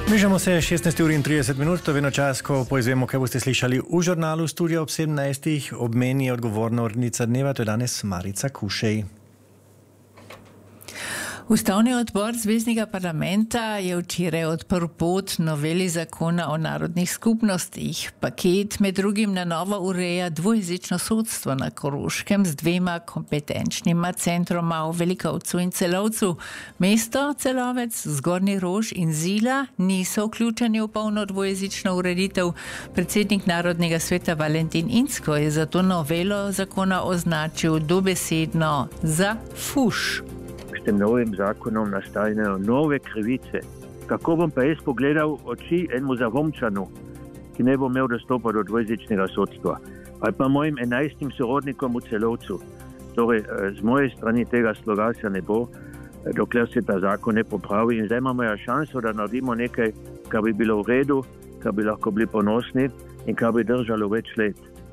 Bližamo se 16:30, to je vedno čas, ko poizvemo, kaj boste slišali v žurnalu Studio ob 17. Ob meni je odgovorna urednica dneva, to je danes Marica Kušej. Ustavni odbor Zveznega parlamenta je včeraj odprl pot noveli zakona o narodnih skupnostih. Paket med drugim na novo ureja dvojezično sodstvo na Koroškem z dvema kompetenčnima centroma v Velikovcu in Celovcu. Mesto Celovec, Zgornji Rož in Zila niso vključeni v polno dvojezično ureditev. Predsednik Narodnega sveta Valentin Incko je zato novelo zakona označil dobesedno za fuš. S tem novim zakonom nastajajo nove krivice. Kako bom pa jaz pogledal oči enemu Zavomčanu, ki ne bo imel dostopa do dvojezičnega sodstva, ali pa mojim 11 sorodnikom v Celovcu. Torej, z moje strani tega soglasja ne bo, dokler se ta zakon ne popravi, in zdaj imamo šanso, da naredimo nekaj, kar bi bilo v redu, kar bi lahko bili ponosni in kar bi držalo več let.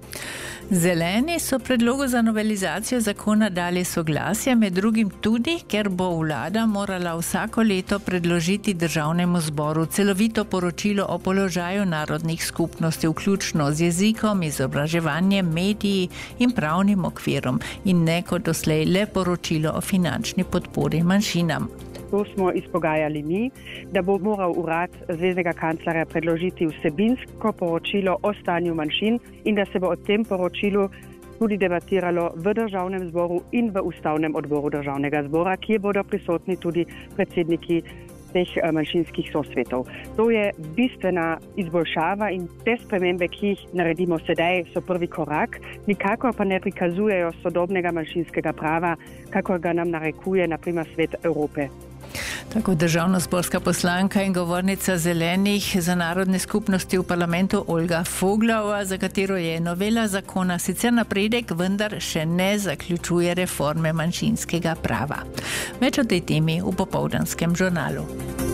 Zeleni so predlogu za novelizacijo zakona dali soglasje, med drugim tudi, ker bo vlada morala vsako leto predložiti državnemu zboru celovito poročilo o položaju narodnih skupnosti, vključno z jezikom, izobraževanjem, mediji in pravnim okvirom, in ne kot doslej le poročilo o finančni podpori manjšinam. To smo izpogajali mi, da bo moral urad zveznega kanclerja predložiti vsebinsko poročilo o stanju manjšin in da se bo o tem poročilu tudi debatiralo v državnem zboru in v ustavnem odboru državnega zbora, kjer bodo prisotni tudi predsedniki teh manjšinskih sosvetov. To je bistvena izboljšava in te spremembe, ki jih naredimo sedaj, so prvi korak, nikakor pa ne prikazujejo sodobnega manjšinskega prava, kakor ga nam narekuje na primer Svet Evrope. Tako državnozborska poslanka in govornica Zelenih za narodne skupnosti v parlamentu Olga Foglova, za katero je novela zakona sicer napredek, vendar še ne zaključuje reforme manjšinskega prava. Več o tej temi v popoldanskem žurnalu.